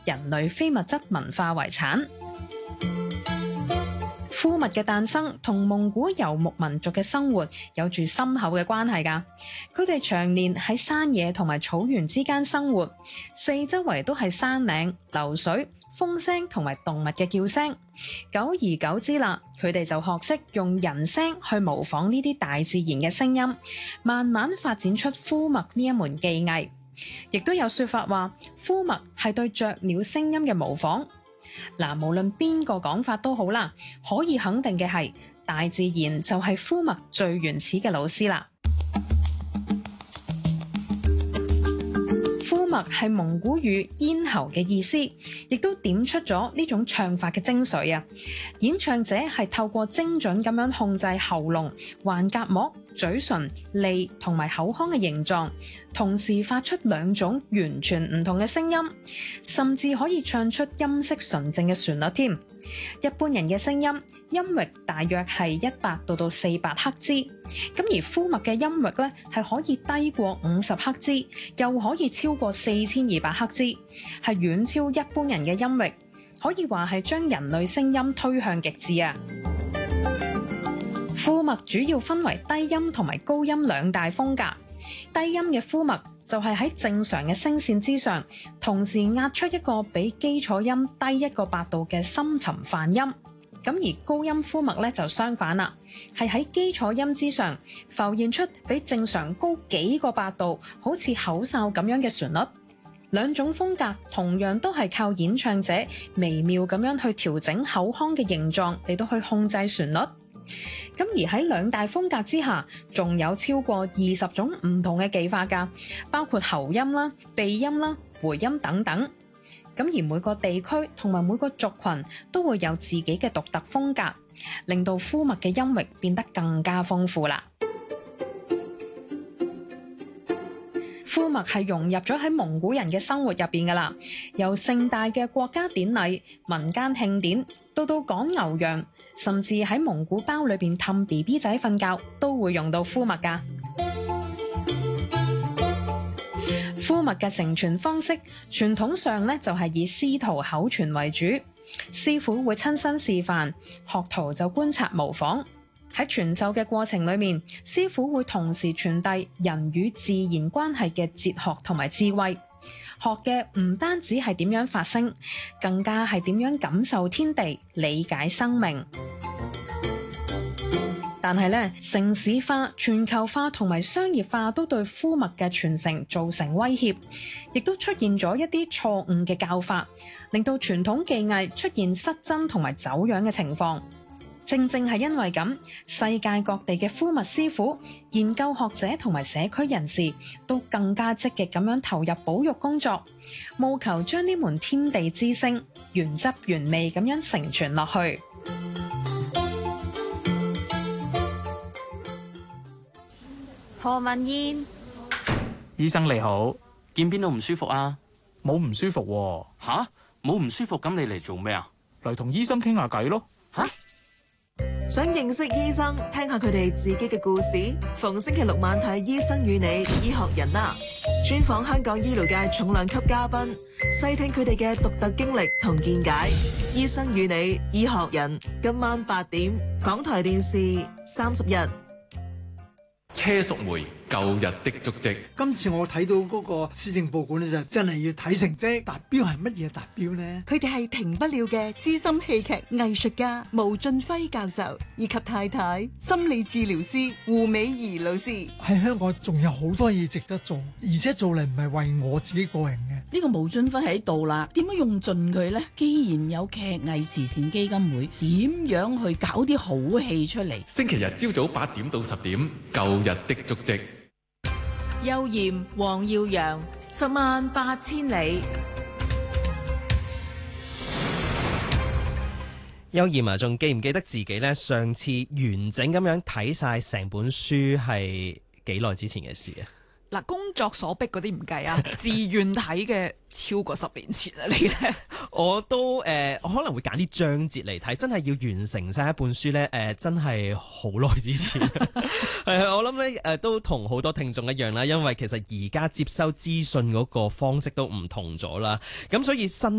人類非物質文化遺產。夫物嘅誕生同蒙古游牧民族嘅生活有住深厚嘅關係㗎。佢哋長年喺山野同埋草原之間生活，四周圍都係山嶺、流水、風聲同埋動物嘅叫聲。久而久之啦，佢哋就學識用人聲去模仿呢啲大自然嘅聲音，慢慢發展出夫物呢一門技藝。亦都有說法話，夫物係對雀鳥聲音嘅模仿。嗱，無論邊個講法都好啦，可以肯定嘅係，大自然就係夫物最原始嘅老師啦。夫物係蒙古語咽喉嘅意思，亦都點出咗呢種唱法嘅精髓啊！演唱者係透過精準咁樣控制喉嚨、橫膈膜、嘴唇、脷同埋口腔嘅形狀，同時發出兩種完全唔同嘅聲音，甚至可以唱出音色純正嘅旋律添。一般人嘅聲音音域大約係100到400赫茲，咁而夫物嘅音域咧係可以低過50赫茲，又可以超過4200赫茲，係遠超一般人嘅音域，可以話係將人類聲音推向極致啊！夫物主要分為低音同埋高音兩大風格。低音嘅夫物就係喺正常嘅聲線之上，同時壓出一個比基礎音低1個八度嘅深沉泛音。咁而高音夫物咧就相反啦，係喺基礎音之上浮現出比正常高幾個八度，好似口哨咁樣嘅旋律。兩種風格同樣都係靠演唱者微妙咁樣去調整口腔嘅形狀嚟到去控制旋律。咁而喺兩大風格之下，仲有超過20種唔同嘅技法㗎，包括喉音啦、鼻音啦、回音等等。咁而每個地區同埋每個族群都會有自己嘅獨特風格，令到夫物嘅音域變得更加豐富啦。夫物係融入咗喺蒙古人嘅生活入邊㗎啦，由盛大嘅國家典禮、民間慶典，到趕牛羊，甚至喺蒙古包裏邊氹 BB 仔瞓覺，都會用到夫物㗎。夫物嘅承傳方式，傳統上咧就係以師徒口傳為主，師傅會親身示範，學徒就觀察模仿。喺傳授嘅過程裏面，師傅會同時傳遞人與自然關係嘅哲學同埋智慧，學嘅唔單止係點樣發聲，更加係點樣感受天地、理解生命。但係咧，城市化、全球化同埋商業化都對夫物嘅傳承造成威脅，亦都出現咗一啲錯誤嘅教法，令到傳統技藝出現失真同埋走樣嘅情況。正正係因為咁，世界各地嘅夫物師傅、研究學者同埋社區人士都更加積極咁樣投入保育工作，務求將呢門天地之聲原汁原味咁樣承傳落去。 何文燕， 醫生你好， 見邊度唔舒服啊？ 冇唔舒服喎。 吓？冇唔舒服咁你嚟做咩啊？ 嚟同醫生傾下偈咯。 吓？ 想認識醫生，聽下佢哋自己嘅故事。逢星期六晚睇《醫生與你》，醫學人啦，專訪香港醫療界重量級嘉賓，細聽佢哋嘅獨特經歷同見解。《醫生與你》，醫學人，今晚8點，港台電視30日。 車淑梅舊日的足跡。 今次我睇到嗰個施政報告咧，就真係要睇成績。達標係乜嘢達標呢？ 佢哋係停不了嘅資深戲劇藝術家毛俊輝教授，以及太太心理治療師胡美儀老師。 喺香港仲有好多嘢值得做，而且做嚟唔係為我自己個人嘅。 呢個毛俊輝喺度啦，點樣用盡佢呢？既然有劇藝慈善基金會，點樣去搞啲好戲出嚟？ 星期日朝早8點到10點，舊日的足跡。 邱艷、黃耀揚，108000里。 邱艷啊，仲記唔記得自己呢？上次完整咁樣睇晒成本書係幾耐之前嘅事啊？ 嗱，工作所逼嗰啲唔計啊，自願睇嘅超過10年前啊，你呢？ 我都我可能會揀啲章節嚟睇，真係要完成晒一本書呢，真係好耐之前。我諗呢都同好多聽眾一樣啦，因為其實而家接收資訊嗰個方式都唔同咗啦，咁所以新